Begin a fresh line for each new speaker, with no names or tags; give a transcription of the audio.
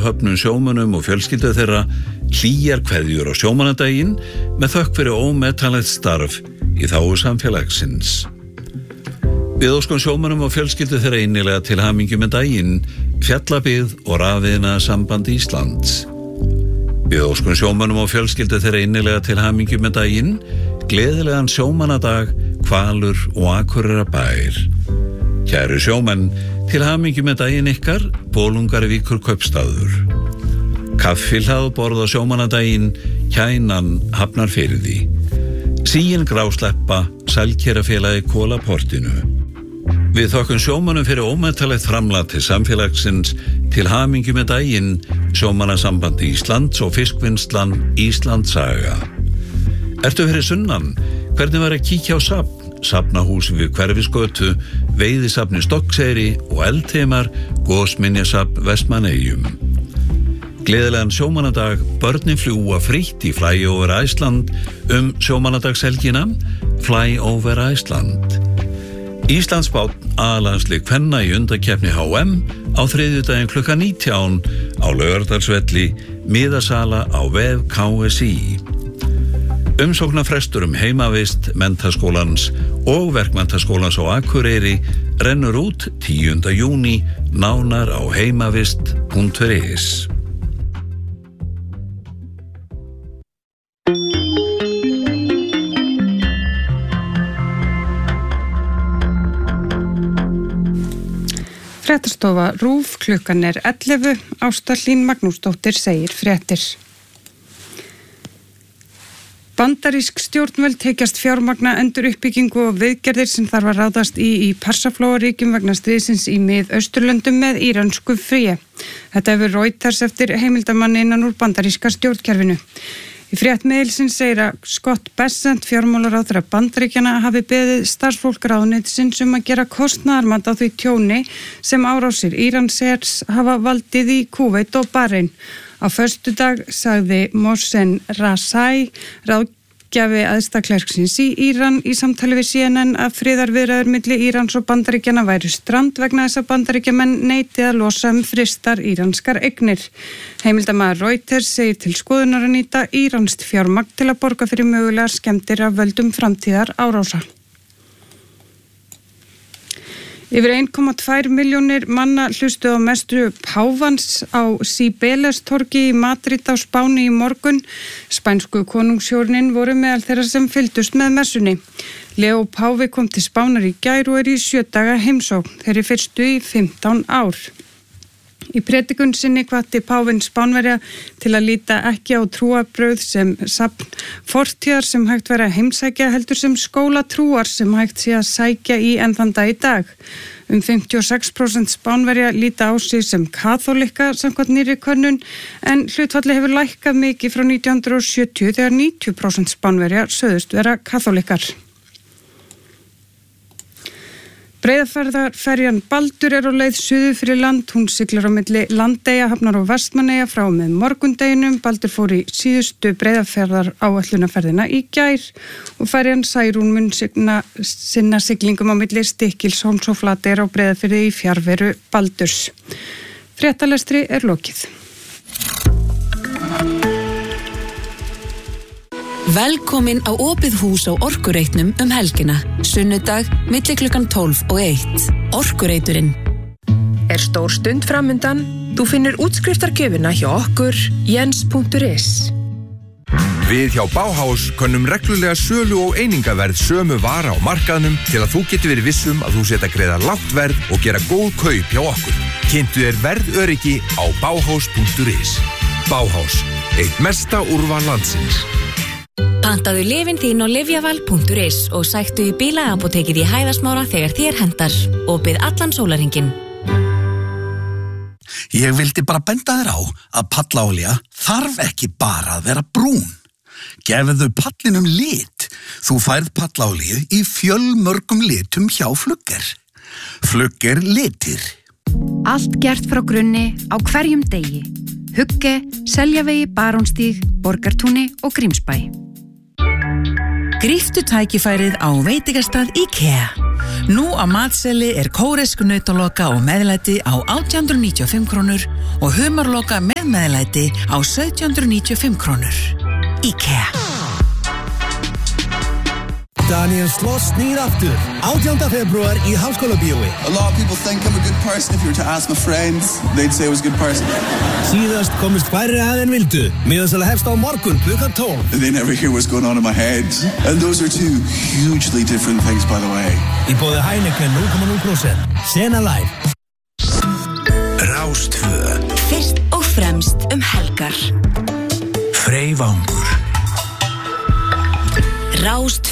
höfnum sjómönnum og fjölskyldu þeirra hlýjar kveðjur á sjómannadaginn með þökk fyrir ómetanlegt starf í þágu samfélagsins. Við óskum sjómönnum og fjölskyldu þeirra innilega til hamingju með daginn, Fjallabyggð og Rafiðnaðarsamband Íslands. Við óskum sjómönnum og fjölskyldu þeirra innilega til hamingju með daginn, gleðilegan sjómannadag, Hvalur og Akureyrarbær. Kæru sjómenn, til hamingju með daginn ykkar, Bolungarvíkur kaupstaður. Kaffi hlaðborð á sjómannadaginn, Kænan Hafnarfirði. Sigin Grásleppa, Sælkerafélagi Kólaportinu. Við þökkum sjómönnum fyrir ómetanlegt framlag til samfélagsins, til hamingju með daginn, Sjómannasamband Íslands og Fiskvinnslan Íslandssaga. Ertu fyrir sunnan? Hvernig var að kíkja á safn? Safnahúsi við Hverfisgötu, Veiðisafni Stokkseyri og Eldheimar, Gósminjasafn Vestmannaeyjum. Gleðilegan sjómannadag, börnin fljúga frítt í Fly Over Iceland sjómannadagshelgina, Fly Over Iceland. Íslandsbátn aðlandslið kvenna í undankeppni HM á þriðjudaginn klukkan 19 á Laugardalsvelli, miðasala á vef KSÍ. Umsóknarfrestur heimavist Menntaskólans og Verkmenntaskólans á Akureyri rennur út 10. júní, nánar á heimavist.is.
Fréttastofa RÚV, klukkan 11, Ásta Hlín Magnúsdóttir segir fréttir. Bandarísk stjórnvöld hyggjast fjármagna enduruppbyggingu og viðgerðir sem þarf að ráðast í Persaflóaríkjum vegna stríðsins í Mið-Austurlöndum með íransku fríi. Þetta hefur Reuters eftir heimildamann innan úr bandaríska stjórnkerfinu. Í frétt miðilsins segir að Scott Bessent, fjármálaráðherra Bandaríkjanna, hafi beðið starfsfólk ráðuneytisins að gera kostnaðarmat á því tjóni sem árásir Íranshers hafa valdið í Kúveit og Bahrein. Á föstudag sagði Mohsen Razai, ráðgjafi æðsta klerksins í Íran, í samtali við CNN að friðarviðræður milli Írans og Bandaríkjanna væru strand vegna þess að Bandaríkjamenn neiti að losa frystar íranskar eignir. Heimildamaður Reuters segir til skoðunar að nýta íranskt fjármagn til að borga fyrir mögulegar skemmdir af völdum framtíðar árása. Yfir 1,2 milljónir manna hlustuðu á mestu páfans á Cibeles-torgi í Madrid á Spáni í morgun. Spænsku konungshjórnin voru meðal þeirra sem fylgdust með messunni. Leo Páfi kom til Spánar í gær og í 7 daga heimsókn, þeirri fyrstu í 15 ár. Í predikun sinni hvatti páfinn Spánverja til að líta ekki á trúarbrögð sem safn fortíðar sem hægt væri að heimsækja, heldur sem skólatrúar sem hægt sé að sækja í enn þann dag í dag. 56% Spánverja líta á sig sem kaþólika samkvæmt nýrri könnun, en hlutfalli hefur lækkað mikið frá 1970 þegar 90% Spánverja sögðust vera kaþólikar. Breiðafjarðarferjan Baldur á leið suður fyrir land. Hún siglir á milli Landeyja, Hafnar og Vestmannaeyja frá með morgundeginum. Baldur fór í síðustu Breiðafjarðar áætlunarferðina í gær og ferjan Særún mun sinna siglingum á milli Stykkils, Hóls og Flateyjar á Breiðafirði í fjarveru Baldurs. Fréttalestri er lokið.
Velkomin á opið hús á Orkureitnum helgina. Sunnudag, milli klukkan 12 og 1. Orkureiturinn.
Stór stund framundan? Þú finnur útskriftargjöfina hjá okkur, Jens.is.
Við hjá Bauhaus könnum reglulega sölu og einingaverð sömu vara á markaðnum til að þú getur verið vissum að þú set að greiða lágt verð og gera góð kaup hjá okkur. Kynntu þér verðöryggi á Bauhaus.is. Bauhaus, eitt mesta úrval landsins.
Pantaðu lyfin þín á lyfjaval.is og sæktu í bílaapótekið í Hæðasmára þegar þér hentar. Opið allan sólarhringinn.
Ég vildi bara benda þér á að pallaolía þarf ekki bara að vera brún. Gefðu pallinum lit. Þú færð pallaolíu í fjölmörgum litum hjá Flugger. Flugger litir.
Allt gert frá grunni á hverjum degi. Hugge, Seljavegi, Barónstíg, Borgartúni og Grímsbæ.
Gríptu tækifærið á veitingastað IKEA. Nú á matseli kóresk nautaloka og meðlæti á 1895 krónur og humarloka með meðlæti á 1795 krónur. IKEA.
Daniel Sloss snýr aftur 18. febrúar í Háskólabíói.
A lot of people think I'm a good person. If you were to ask my friends, they'd say I was a good person.
Síðast komist færri að en vildu. Miðasala hefst á morgun klukkan 12.
They never hear what's going on in my head. And those are two hugely different things, by the way.
Í boði Heineken 0,0%. Sena Live.
Rástvö.
Fyrst og fremst helgar.
Freyvangur.
Rástvö.